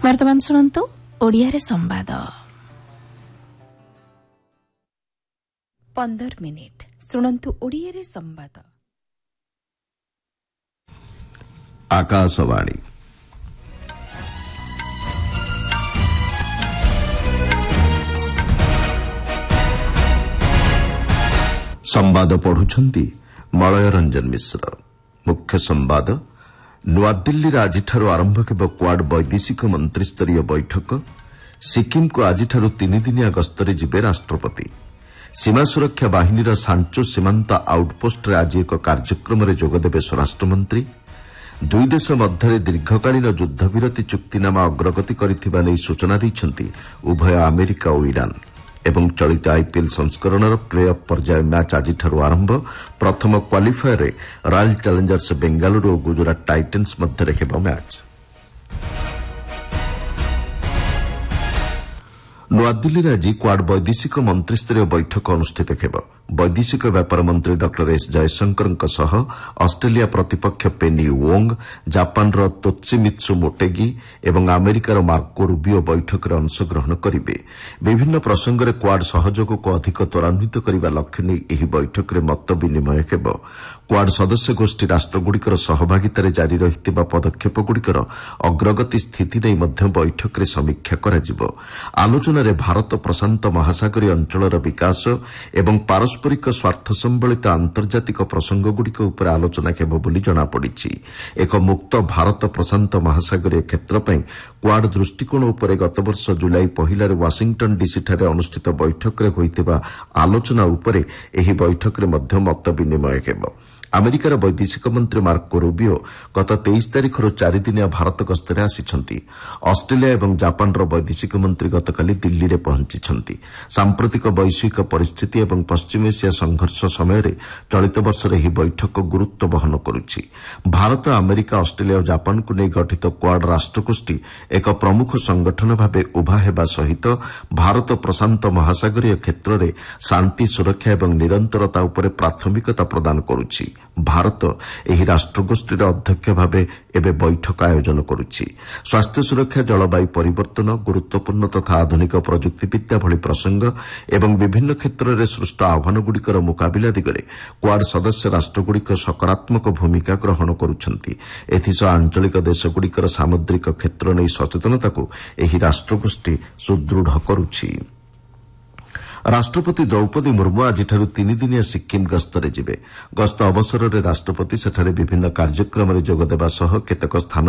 ବର୍ତ୍ତମାନ ଶୁଣନ୍ତୁ ଓଡ଼ିଆରେ ସମ୍ବାଦ 15 ମିନିଟ୍ ଶୁଣନ୍ତୁ ଓଡ଼ିଆରେ ସମ୍ବାଦ। ଆକାଶବାଣୀ ସମ୍ବାଦ ପଢୁଛନ୍ତି ମଳୟ ରଞ୍ଜନ ମିଶ୍ର। ମୁଖ୍ୟ ସମ୍ବାଦ ନୂଆଦିଲ୍ଲୀରେ ଆଜିଠାରୁ ଆରମ୍ଭ ହେବ କ୍ୱାଡ ବୈଦେଶିକ ମନ୍ତ୍ରୀସ୍ତରୀୟ ବୈଠକ। ସିକିମ୍କୁ ଆଜିଠାରୁ 3 ଦିନିଆ ଗସ୍ତରେ ଯିବେ ରାଷ୍ଟ୍ରପତି। ସୀମା ସୁରକ୍ଷା ବାହିନୀର ସାଞ୍ଚୋ ସୀମାନ୍ତ ଆଉଟ୍ପୋଷ୍ଟରେ ଆଜି ଏକ କାର୍ଯ୍ୟକ୍ରମରେ ଯୋଗଦେବେ ସ୍ୱରାଷ୍ଟ୍ରମନ୍ତ୍ରୀ। ଦୁଇ ଦେଶ ମଧ୍ୟରେ ଦୀର୍ଘକାଳୀନ ଯୁଦ୍ଧବିରତି ଚୁକ୍ତିନାମା ଅଗ୍ରଗତି କରିଥିବା ନେଇ ସୂଚନା ଦେଇଛନ୍ତି ଉଭୟ ଆମେରିକା ଓ ଇରାନ୍। ଏବଂ ଚଳିତ ଆଇପିଏଲ୍ ସଂସ୍କରଣର ପ୍ଲେ ଅଫ୍ ପର୍ଯ୍ୟାୟ ମ୍ୟାଚ୍ ଆଜିଠାରୁ ଆରମ୍ଭ। ପ୍ରଥମ କ୍ୱାଲିଫାୟରରେ ରୟାଲ ଚ୍ୟାଲେଞ୍ଜର୍ସ ବେଙ୍ଗାଲୁରୁ ଓ ଗୁଜରାଟ ଟାଇଟନ୍ସ ମଧ୍ୟରେ ହେବ ମ୍ୟାଚ୍। ନୂଆଦିଲ୍ଲୀରେ ଆଜି କ୍ୱାଡ ବୈଦେଶିକ ମନ୍ତ୍ରୀସ୍ତରୀୟ ବୈଠକ ଅନୁଷ୍ଠିତ ହେବ। ବୈଦେଶିକ ବ୍ୟାପାର ମନ୍ତ୍ରୀ ଡକ୍ଟର ଏସ୍ ଜୟଶଙ୍କରଙ୍କ ସହ ଅଷ୍ଟ୍ରେଲିଆ ପ୍ରତିପକ୍ଷ ପେନି ୱୋଙ୍ଗ, ଜାପାନର ତୋତ୍ସିମିତ୍ସୁ ମୋଟେଗି ଏବଂ ଆମେରିକାର ମାର୍କୋ ରୁବିଓ ବୈଠକରେ ଅଂଶଗ୍ରହଣ କରିବେ। ବିଭିନ୍ନ ପ୍ରସଙ୍ଗରେ କ୍ୱାଡ ସହଯୋଗକୁ ଅଧିକ ତ୍ୱରାନ୍ୱିତ କରିବା ଲକ୍ଷ୍ୟ ନେଇ ଏହି ବୈଠକରେ ମତ ବିନିମୟ ହେବ। କ୍ୱାଡ ସଦସ୍ୟ ଗୋଷ୍ଠୀ ରାଷ୍ଟ୍ରଗୁଡ଼ିକର ସହଭାଗିତାରେ ଜାରି ରହିଥିବା ପଦକ୍ଷେପଗୁଡ଼ିକର ଅଗ୍ରଗତି ସ୍ଥିତି ନେଇ ମଧ୍ୟ ବୈଠକରେ ସମୀକ୍ଷା କରାଯିବ। ଆଲୋଚନାରେ ଭାରତ ପ୍ରଶାନ୍ତ ମହାସାଗରୀୟ ଅଞ୍ଚଳର ବିକାଶ ଏବଂ ପାରସ୍ପରିକ ସ୍ୱାର୍ଥ ସମ୍ବଳିତ ଆନ୍ତର୍ଜାତିକ ପ୍ରସଙ୍ଗଗୁଡ଼ିକ ଉପରେ ଆଲୋଚନା ହେବ ବୋଲି ଜଣାପଡ଼ିଛି। ଏକ ମୁକ୍ତ ଭାରତ ପ୍ରଶାନ୍ତ ମହାସାଗରୀୟ କ୍ଷେତ୍ର ପାଇଁ କ୍ୱାଡ ଦୃଷ୍ଟିକୋଣ ଉପରେ ଗତବର୍ଷ ଜୁଲାଇ 1ରେ ୱାଶିଂଟନ୍ ଡିସିଠାରେ ଅନୁଷ୍ଠିତ ବୈଠକରେ ହୋଇଥିବା ଆଲୋଚନା ଉପରେ ଏହି ବୈଠକରେ ମଧ୍ୟ ମତ ବିନିମୟ ହେବ। ଆମେରିକାର ବୈଦେଶିକ ମନ୍ତ୍ରୀ ମାର୍କୋ ରୁବିଓ ଗତ 23 ତାରିଖରୁ 4 ଦିନିଆ ଭାରତ ଗସ୍ତରେ ଆସିଛନ୍ତି। ଅଷ୍ଟ୍ରେଲିଆ ଏବଂ ଜାପାନର ବୈଦେଶିକ ମନ୍ତ୍ରୀ ଗତକାଲି ଦିଲ୍ଲୀରେ ପହଞ୍ଚିଛନ୍ତି। ସାମ୍ପ୍ରତିକ ବୈଶ୍ୱିକ ପରିସ୍ଥିତି ଏବଂ ପଶ୍ଚିମ ଏସିଆ ସଂଘର୍ଷ ସମୟରେ ଚଳିତ ବର୍ଷର ଏହି ବୈଠକ ଗୁରୁତ୍ୱ ବହନ କରୁଛି। ଭାରତ, ଆମେରିକା, ଅଷ୍ଟ୍ରେଲିଆ ଓ ଜାପାନକୁ ନେଇ ଗଠିତ କ୍ୱାଡ ରାଷ୍ଟ୍ରଗୋଷ୍ଠୀ ଏକ ପ୍ରମୁଖ ସଂଗଠନ ଭାବେ ଉଭା ହେବା ସହିତ ଭାରତ ପ୍ରଶାନ୍ତ ମହାସାଗରୀୟ କ୍ଷେତ୍ରରେ ଶାନ୍ତି, ସୁରକ୍ଷା ଏବଂ ନିରନ୍ତରତା ଉପରେ ପ୍ରାଥମିକତା ପ୍ରଦାନ କରୁଛି। ଭାରତ ଏହି ରାଷ୍ଟ୍ରଗୋଷ୍ଠୀର ଅଧ୍ୟକ୍ଷ ଭାବେ ଏବେ ବୈଠକ ଆୟୋଜନ କରୁଛି। ସ୍ୱାସ୍ଥ୍ୟ ସୁରକ୍ଷା, ଜଳବାୟୁ ପରିବର୍ତ୍ତନ, ଗୁରୁତ୍ୱପୂର୍ଣ୍ଣ ତଥା ଆଧୁନିକ ପ୍ରଯୁକ୍ତିବିଦ୍ୟା ଭଳି ପ୍ରସଙ୍ଗ ଏବଂ ବିଭିନ୍ନ କ୍ଷେତ୍ରରେ ସୃଷ୍ଟ ଆହ୍ୱାନଗୁଡ଼ିକର ମୁକାବିଲା ଦିଗରେ କ୍ୱାଡ ସଦସ୍ୟ ରାଷ୍ଟ୍ରଗୁଡ଼ିକ ସକାରାତ୍ମକ ଭୂମିକା ଗ୍ରହଣ କରୁଛନ୍ତି। ଏଥିସହ ଆଞ୍ଚଳିକ ଦେଶଗୁଡ଼ିକର ସାମୁଦ୍ରିକ କ୍ଷେତ୍ର ନେଇ ସଚେତନତାକୁ ଏହି ରାଷ୍ଟ୍ରଗୋଷ୍ଠୀ ସୁଦୃଢ଼ କରୁଛି। ରାଷ୍ଟ୍ରପତି ଦ୍ରୌପଦୀ ମୁର୍ମୁ ଆଜିଠାରୁ 3 ଦିନିଆ ସିକିମ୍ ଗସ୍ତରେ ଯିବେ। ଗସ୍ତ ଅବସରରେ ରାଷ୍ଟ୍ରପତି ସେଠାରେ ବିଭିନ୍ନ କାର୍ଯ୍ୟକ୍ରମରେ ଯୋଗଦେବା ସହ କେତେକ ସ୍ଥାନ